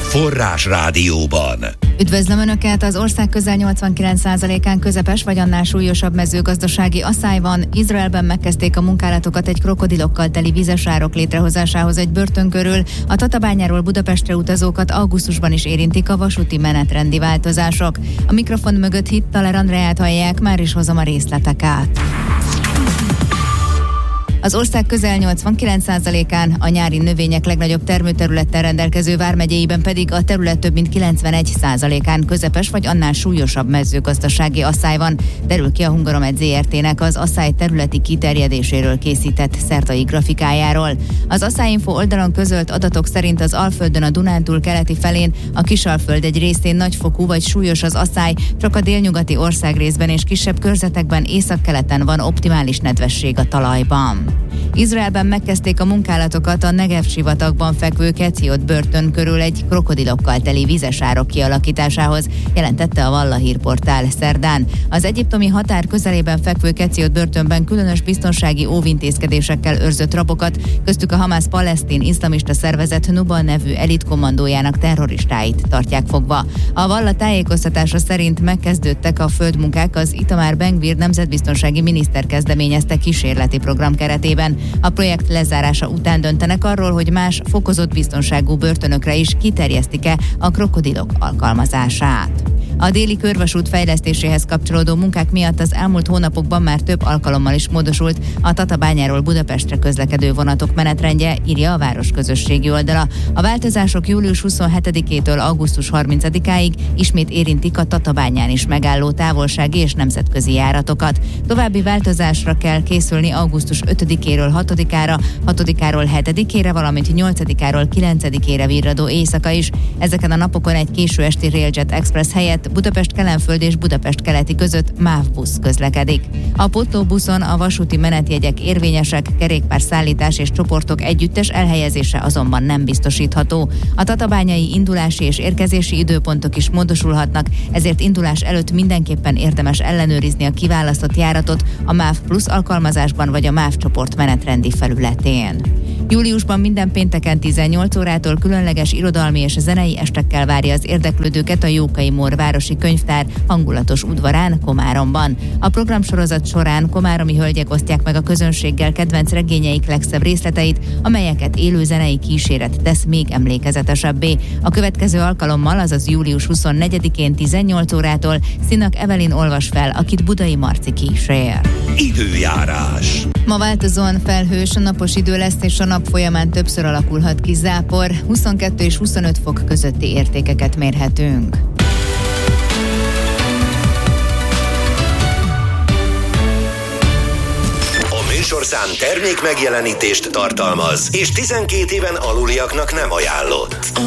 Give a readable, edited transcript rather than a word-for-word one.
Forrás Rádióban. Üdvözlöm Önöket! Az ország közel 89%-án közepes vagy annál súlyosabb mezőgazdasági asszály van. Izraelben megkezdték a munkálatokat egy krokodilokkal teli vízesárok létrehozásához egy börtön körül. A Tatabányáról Budapestre utazókat augusztusban is érintik a vasúti menetrendi változások. A mikrofon mögött Hittaler Andreát hallják, már is hozom a részleteket. Az ország közel 89%-án, a nyári növények legnagyobb termőterülettel rendelkező vármegyéiben pedig a terület több mint 91%-án közepes vagy annál súlyosabb mezőgazdasági asszály van, derül ki a Hungaromed Zrt.-nek az asszály területi kiterjedéséről készített szerdai grafikájáról. Az Asszályinfo oldalon közölt adatok szerint az Alföldön a Dunántúl keleti felén, a Kisalföld egy részén nagyfokú vagy súlyos az asszály, csak a délnyugati országrészben és kisebb körzetekben északkeleten van optimális nedvesség a talajban. Izraelben megkezdték a munkálatokat a Negev sivatagban fekvő Keciot börtön körül egy krokodilokkal teli vízesárok kialakításához, jelentette a Valla hírportál szerdán. Az egyiptomi határ közelében fekvő Keciot börtönben különös biztonsági óvintézkedésekkel őrzött rabokat, köztük a Hamász palesztin iszlamista szervezet Nuba nevű elitkommandójának terroristáit tartják fogva. A Valla tájékoztatása szerint megkezdődtek a földmunkák, az Itamar Ben-Gvir nemzetbiztonsági miniszter kezdeményezte kísérleti program keretében. A projekt lezárása után döntenek arról, hogy más fokozott biztonságú börtönökre is kiterjesztik-e a krokodilok alkalmazását. A déli körvasút fejlesztéséhez kapcsolódó munkák miatt az elmúlt hónapokban már több alkalommal is módosult a Tatabányáról Budapestre közlekedő vonatok menetrendje, írja a város közösségi oldala. A változások július 27-től augusztus 30-áig ismét érintik a Tatabányán is megálló távolsági és nemzetközi járatokat. További változásra kell készülni augusztus 5-éről 6-ára, 6-áról 7-ére, valamint 8-áról 9-ére virradó éjszaka is. Ezeken a napokon egy késő esti Railjet Express helyett Budapest-Kelenföld és Budapest keleti között MÁV busz közlekedik. A pótlóbuszon a vasúti menetjegyek érvényesek, kerékpárszállítás és csoportok együttes elhelyezése azonban nem biztosítható. A tatabányai indulási és érkezési időpontok is módosulhatnak, ezért indulás előtt mindenképpen érdemes ellenőrizni a kiválasztott járatot a MÁV Plus alkalmazásban vagy a MÁV csoport menetrendi felületén. Júliusban minden pénteken 18 órától különleges irodalmi és zenei estekkel várja az érdeklődőket a Jókai Mór városi könyvtár hangulatos udvarán, Komáromban. A programsorozat során komáromi hölgyek osztják meg a közönséggel kedvenc regényeik legszebb részleteit, amelyeket élő zenei kíséret tesz még emlékezetesebbé. A következő alkalommal, azaz július 24-én 18 órától Szinak Evelyn olvas fel, akit Budai Marci kísér. Időjárás. Ma változóan felhős, napos idő lesz, és a nap folyamán többször alakulhat ki zápor, 22 és 25 fok közötti értékeket mérhetünk. A műsorszám termék megjelenítést tartalmaz, és 12 éven aluliaknak nem ajánlott.